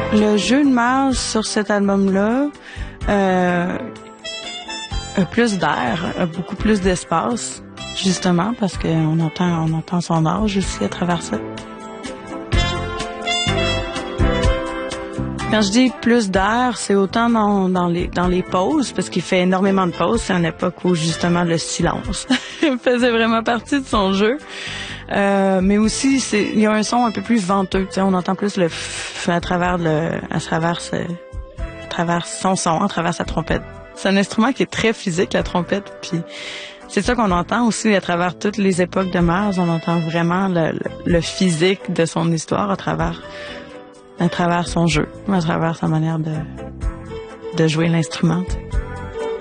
Le jeu de Mars sur cet album-là a plus d'air, a beaucoup plus d'espace, justement parce qu'on entend son âge aussi à travers ça. Quand je dis plus d'air, c'est autant dans les pauses, parce qu'il fait énormément de pauses. C'est une époque où justement le silence faisait vraiment partie de son jeu. Mais aussi, il y a un son un peu plus venteux. Tu sais, on entend plus le à travers son son, à travers sa trompette. C'est un instrument qui est très physique, la trompette. Puis c'est ça qu'on entend aussi à travers toutes les époques de Mars. On entend vraiment le physique de son histoire à travers son jeu, à travers sa manière de jouer l'instrument.